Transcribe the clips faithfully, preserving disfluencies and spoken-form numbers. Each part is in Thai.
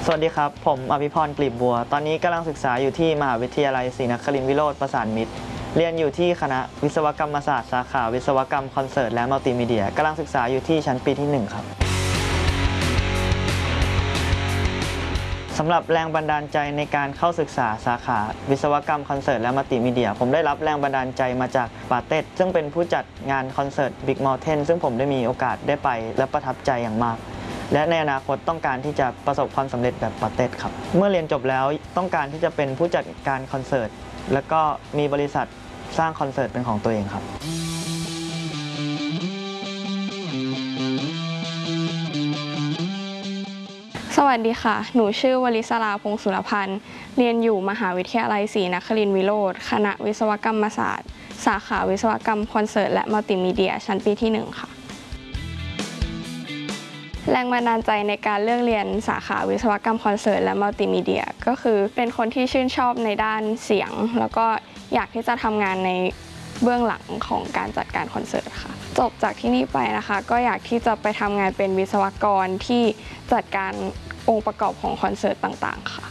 สวัสดีครับผมอภิพรกลีบบัวตอนนี้กำลังศึกษาอยู่ที่มหาวิทยาลัยศรีนครินทร์วิโรจน์ประสานมิตรเรียนอยู่ที่คณะวิศวกรรมศาสตร์สาขาวิศวกรรมคอนเสิร์ตและมัลติมีเดียกำลังศึกษาอยู่ที่ชั้นปีที่หนึ่งครับสำหรับแรงบันดาลใจในการเข้าศึกษาสาขาวิศวกรรมคอนเสิร์ตและมัลติมีเดียผมได้รับแรงบันดาลใจมาจากปาเต็ดซึ่งเป็นผู้จัดงานคอนเสิร์ต Big Mountain ซึ่งผมได้มีโอกาสได้ไปและประทับใจอย่างมากและในอนาคตต้องการที่จะประสบความสำเร็จแบบปาเต็ดครับเมื่อเรียนจบแล้วต้องการที่จะเป็นผู้จัดการคอนเสิร์ตแล้วก็มีบริษัทสร้างคอนเสิร์ตเป็นของตัวเองครับสวัสดีค่ะหนูชื่อวลิศราพงศ์สุรพันธ์เรียนอยู่มหาวิทยาลัยศรีนครินทร์วิโรจน์คณะวิศวกรรมศาสตร์สาขาวิศวกรรมคอนเสิร์ตและมัลติมีเดียชั้นปีที่หนึ่งค่ะแรงบันดาลใจในการเลือกเรียนสาขาวิศวกรรมคอนเสิร์ตและมัลติมีเดียก็คือเป็นคนที่ชื่นชอบในด้านเสียงแล้วก็อยากที่จะทำงานในเบื้องหลังของการจัดการคอนเสิร์ตค่ะจบจากที่นี่ไปนะคะก็อยากที่จะไปทำงานเป็นวิศวกรที่จัดการองค์ประกอบของคอนเสิร์ตต่างๆค่ะ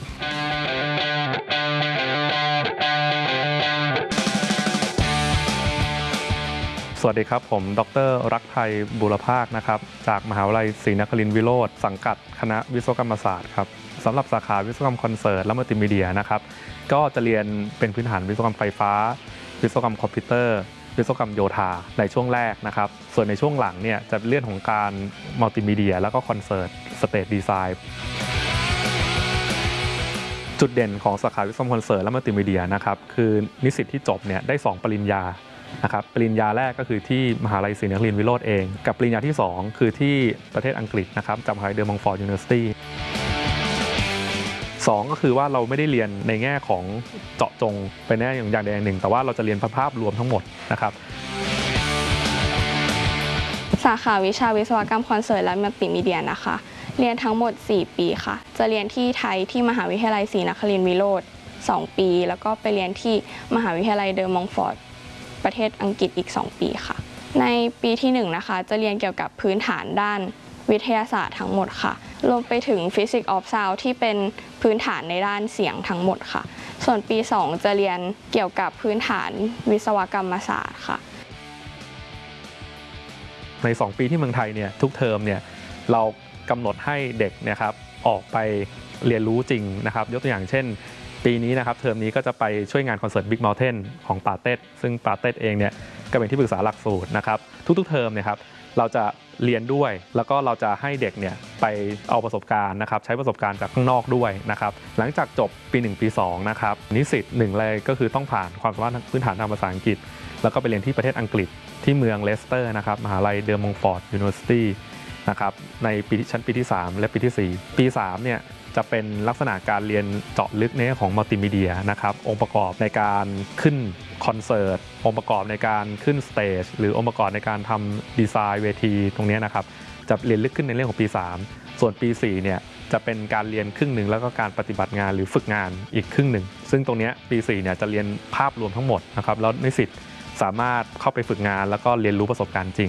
สวัสดีครับผมดร.รักไทยบุรพาคนะครับจากมหาวิทยาลัยศรีนครินทร์วิโรจน์สังกัดคณะวิศวกรรมศาสตร์ครับสำหรับสาขาวิศวกรรมคอนเสิร์ตและมัลติมีเดียนะครับก็จะเรียนเป็นพื้นฐานวิศวกรรมไฟฟ้าวิศวกรรมคอมพิวเตอร์วิศวกรรมโยธาในช่วงแรกนะครับส่วนในช่วงหลังเนี่ยจะเรื่องของการมัลติมีเดียแล้วก็คอนเสิร์ตสเตจดีไซน์จุดเด่นของสาขาวิศวกรรมคอนเสิร์ตและมัลติมีเดียนะครับคือนิสิตที่จบเนี่ยได้สองปริญญานะครับปริญญาแรกก็คือที่มหาลัยศรีนครินทร์วิโรจน์เองกับปริญญาที่สองคือที่ประเทศอังกฤษนะครับจากมหาวิทยาลัยเดอมองฟอร์ดยูนิเวอร์ซิตี้สองก็คือว่าเราไม่ได้เรียนในแง่ของเจาะจงไปแน่อย่างอย่างใดอย่างหนึ่งแต่ว่าเราจะเรียนภาพรวมทั้งหมดนะครับสาขาวิชาวิศวกรรมคอนเสิร์ตและมัลติมีเดียนะคะเรียนทั้งหมดสี่ปีค่ะจะเรียนที่ไทยที่มหาวิทยาลัยศรีนครินทร์วิโรจน์สองปีแล้วก็ไปเรียนที่มหาวิทยาลัยเดอมองฟอร์ดประเทศอังกฤษอีกสองปีค่ะในปีที่หนึ่งนะคะจะเรียนเกี่ยวกับพื้นฐานด้านวิทยาศาสตร์ทั้งหมดค่ะรวมไปถึง Physics of Sound ที่เป็นพื้นฐานในด้านเสียงทั้งหมดค่ะส่วนปีสองจะเรียนเกี่ยวกับพื้นฐานวิศวกรรมศาสตร์ค่ะในสองปีที่เมืองไทยเนี่ยทุกเทอมเนี่ยเรากำหนดให้เด็กเนี่ยครับออกไปเรียนรู้จริงนะครับยกตัวอย่างเช่นปีนี้นะครับเทอมนี้ก็จะไปช่วยงานคอนเสิร์ต Big Mountain ของปาเต็ดซึ่งปาเต็ดเองเนี่ยก็เป็นที่ปรึกษาหลักสูตรนะครับทุกๆเทอมเนี่ยครับเราจะเรียนด้วยแล้วก็เราจะให้เด็กเนี่ยไปเอาประสบการณ์นะครับใช้ประสบการณ์จากข้างนอกด้วยนะครับหลังจากจบปีหนึ่งปีสองนะครับนิสิตหนึ่งเลยก็คือต้องผ่านความสามารถพื้นฐานทางภาษาอังกฤษแล้วก็ไปเรียนที่ประเทศอังกฤษที่เมืองเลสเตอร์นะครับมหาลัยเดอมองฟอร์ดยูนิเวอร์ซิตี้นะครับในปีชั้นปีที่สามและปีที่สี่ปีสามเนี่ยจะเป็นลักษณะการเรียนเจาะลึกในเรื่องของมัลติมีเดียนะครับองค์ประกอบในการขึ้นคอนเสิร์ตองค์ประกอบในการขึ้นสเตจหรือองค์ประกอบในการทำดีไซน์เวทีตรงนี้นะครับจะเรียนลึกขึ้นในเรื่องของปีสามส่วนปีสี่เนี่ยจะเป็นการเรียนครึ่งหนึ่งแล้วก็การปฏิบัติงานหรือฝึกงานอีกครึ่งหนึ่งซึ่งตรงนี้ปีสี่เนี่ยจะเรียนภาพรวมทั้งหมดนะครับแล้วนิสิตสามารถเข้าไปฝึกงานแล้วก็เรียนรู้ประสบการณ์จริง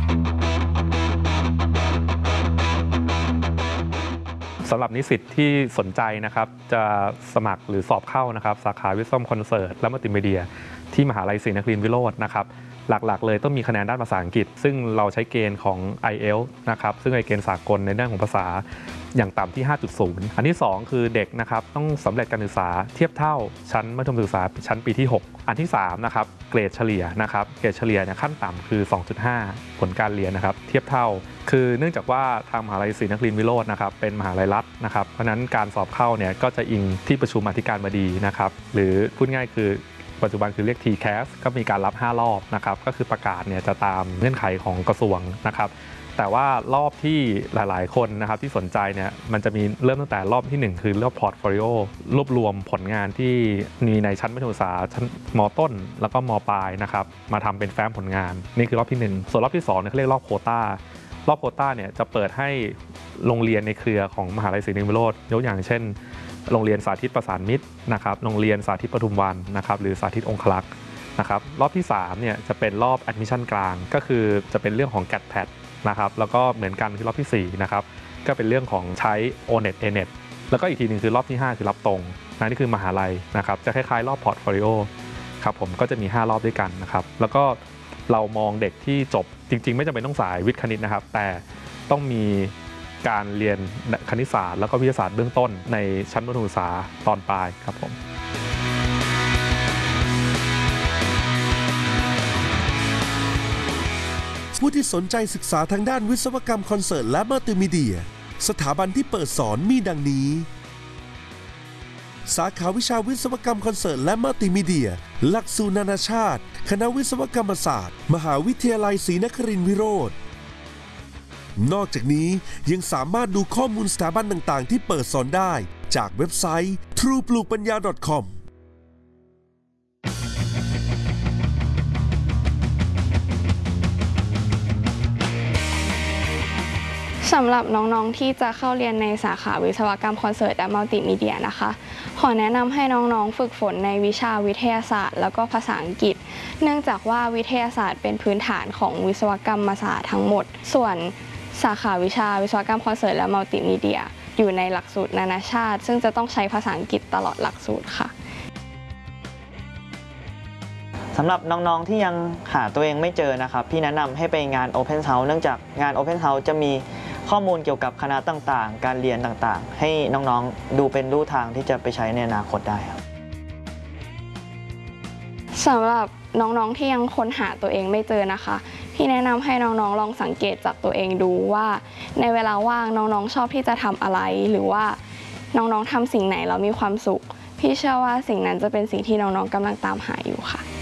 สำหรับนิสิตที่สนใจนะครับจะสมัครหรือสอบเข้านะครับสาขาวิศวกรรมคอนเสิร์ตและมัลติมีเดียที่มหาลัยศรีนครินทร์วิโรจน์นะครับหลักๆเลยต้องมีคะแนนด้านภาษาอังกฤษซึ่งเราใช้เกณฑ์ของ ไอ เอล ที เอส นะครับซึ่งเป็นเกณฑ์สากลในเรื่องของภาษาอย่างต่ำที่ ห้าจุดศูนย์ อันที่สองคือเด็กนะครับต้องสำเร็จการศึกษาเทียบเท่าชั้นมัธยมศึกษาชั้นปีที่หกอันที่สามนะครับเกรดเฉลี่ยนะครับเกรดเฉลี่ยเนี่ยขั้นต่ำคือ สองจุดห้า ผลการเรียนนะครับเทียบเท่าคือเนื่องจากว่าทางมหาลัยศรีนครินทร์วิโรจน์นะครับเป็นมหาลัยรัฐนะครับเพราะฉะนั้นการสอบเข้าเนี่ยก็จะอิงที่ประชุมอธิการบดีนะครับหรือพูดง่ายคือปัจจุบันคือเรียก ที แคส ก็มีการรับห้ารอบนะครับก็คือประกาศเนี่ยจะตามเงื่อนไขของกระทรวงนะครับแต่ว่ารอบที่หลายๆคนนะครับที่สนใจเนี่ยมันจะมีเริ่มตั้งแต่รอบที่หนึ่งคือรอบพอร์ตโฟลิโอรวบรวมผลงานที่มีในชั้นมัธยมศึกษาชั้นม.ต้นแล้วก็ม.ปลายนะครับมาทำเป็นแฟ้มผลงานนี่คือรอบที่หนึ่งส่วนรอบที่สองเนี่ยเขาเรียกรอบโควต้ารอบโควต้าเนี่ยจะเปิดให้โรงเรียนในเครือของมหาลัยศรีนครินทร์วิโรจน์ยกอย่างเช่นโรงเรียนสาธิตประสานมิตรนะครับโรงเรียนสาธิตปทุมวันนะครับหรือสาธิตองคลักษ์นะครับรอบที่สามเนี่ยจะเป็นรอบแอดมิชชั่นกลางก็คือจะเป็นเรื่องของ แกท แพท นะครับแล้วก็เหมือนกันคือรอบที่สี่นะครับก็เป็นเรื่องของใช้ โอ เน็ต เอ เน็ตแล้วก็อีกทีหนึ่งคือรอบที่ห้าคือรับตรงนะนี่คือมหาลัยนะครับจะคล้ายๆรอบพอร์ตโฟลิโอครับผมก็จะมีห้ารอบด้วยกันนะครับแล้วก็เรามองเด็กที่จบจริงๆไม่จำเป็นต้องสายวิทย์คณิตนะครับแต่ต้องมีการเรียนคณิตศาสตร์แล้วก็วิทยาศาสตร์เบื้องต้นในชั้นมัธยมศึกษาตอนปลายครับผมผู้ที่สนใจศึกษาทางด้านวิศวกรรมคอนเสิร์ตและมัลติมีเดียสถาบันที่เปิดสอนมีดังนี้สาขาวิชาวิศวกรรมคอนเสิร์ตและมัลติมีเดียหลักสูตรนานาชาติคณะวิศวกรรมศาสตร์มหาวิทยาลัยศรีนครินทรวิโรธนอกจากนี้ยังสามารถดูข้อมูลสถาบันต่างๆที่เปิดสอนได้จากเว็บไซต์ ทรู ปลูกปัญญา ดอท คอมสำหรับน้องๆที่จะเข้าเรียนในสาขาวิศวกรรมคอนเสิร์ตและมัลติมีเดียนะคะขอแนะนำให้น้องๆฝึกฝนในวิชาวิทยาศาสตร์แล้วก็ภาษาอังกฤษเนื่องจากว่าวิทยาศาสตร์เป็นพื้นฐานของวิศวกรรมศาสตร์ทั้งหมดส่วนสาขาวิชาวิศวกรรมคอนเสิร์ตและมัลติมีเดียอยู่ในหลักสูตรนานาชาติซึ่งจะต้องใช้ภาษาอังกฤษตลอดหลักสูตรค่ะสำหรับน้องๆที่ยังหาตัวเองไม่เจอนะครับพี่แนะนำให้ไปงาน Open House เนื่องจากงาน Open House จะมีข้อมูลเกี่ยวกับคณะต่างๆการเรียนต่างๆให้น้องๆดูเป็นลู่ทางที่จะไปใช้ในอนาคตได้ครับสำหรับน้องๆที่ยังค้นหาตัวเองไม่เจอนะคะพี่แนะนำให้น้องๆลองสังเกตจากตัวเองดูว่าในเวลาว่างน้องๆชอบที่จะทำอะไรหรือว่าน้องๆทำสิ่งไหนแล้วมีความสุขพี่เชื่อว่าสิ่งนั้นจะเป็นสิ่งที่น้องๆกำลังตามหาอยู่ค่ะ